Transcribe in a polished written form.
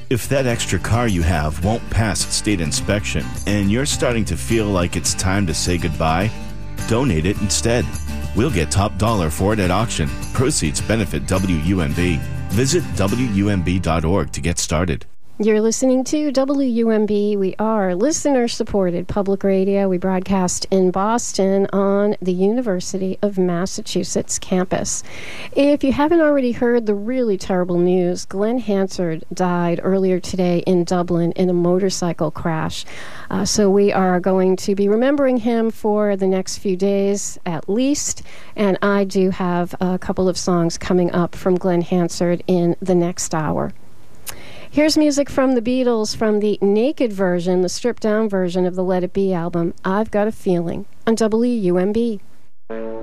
If that extra car you have won't pass state inspection and you're starting to feel like it's time to say goodbye, donate it instead. We'll get top dollar for it at auction. Proceeds benefit WUMB. Visit WUMB.org to get started. You're listening to WUMB. We are listener-supported public radio. We broadcast in Boston on the University of Massachusetts campus. If you haven't already heard the really terrible news, Glenn Hansard died earlier today in Dublin in a motorcycle crash. So we are going to be remembering him for the next few days at least. And I do have a couple of songs coming up from Glenn Hansard in the next hour. Here's music from the Beatles from the naked version, the stripped-down version of the Let It Be album, I've Got a Feeling, on WUMB.